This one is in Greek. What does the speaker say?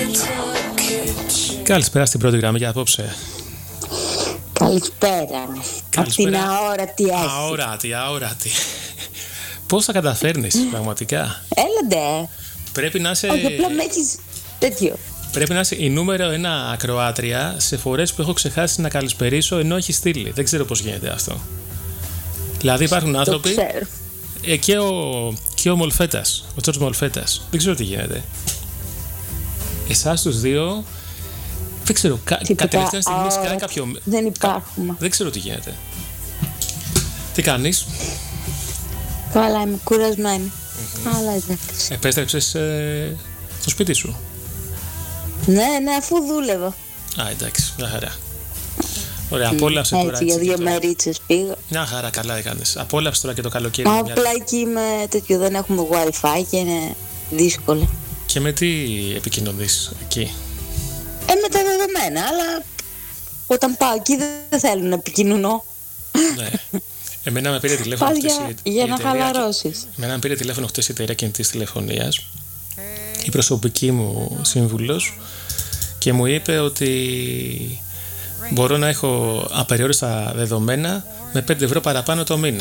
Καλησπέρα στην πρώτη γραμμή για απόψε. Καλησπέρα. Απ' την αόρατη έστει. Αόρατη. Πώς θα καταφέρνεις πραγματικά? Έλαντε. Πρέπει να είσαι... Όχι, απλά με έχεις τέτοιο. Πρέπει να είσαι η νούμερο 1 ακροάτρια σε φορές που έχω ξεχάσει να καλησπερίσω ενώ έχει στείλει. Δεν ξέρω πώς γίνεται αυτό. Δηλαδή υπάρχουν άνθρωποι... Και ο Μολφέτας, ο Τζορτζ Μολφέτας. Δεν ξέρω τι γίνεται. Εσάς τους δύο... Δεν ξέρω, κατά τελευταία στιγμή σκάει κάποιο... Δεν υπάρχουμε. Δεν ξέρω τι γίνεται. Τι κάνεις? Καλά, είμαι κουρασμένη. Αλλά εντάξει. Επέστρεψες στο σπίτι σου? Ναι, αφού δούλευα. Α, εντάξει, μια χαρά. Ωραία, απόλαυσε τώρα. Έτσι, για 2 μερίτσες πήγα. Μια χαρά, καλά έκανες. Απόλαυσε τώρα και το καλοκαίρι. Απλά εκεί με τέτοιο, δεν έχουμε wifi και είναι δύσκολο. Και με τι επικοινωνείς εκεί? Με τα δεδομένα, αλλά όταν πάω εκεί δεν θέλουν να επικοινωνώ. Ναι. Εμένα με πήρε τηλέφωνο για να χαλαρώσεις. Εμένα με πήρε τηλέφωνο χτες η εταιρεία κινητής τηλεφωνίας, η προσωπική μου σύμβουλος, και μου είπε ότι μπορώ να έχω απεριόριστα δεδομένα με 5 ευρώ παραπάνω το μήνα.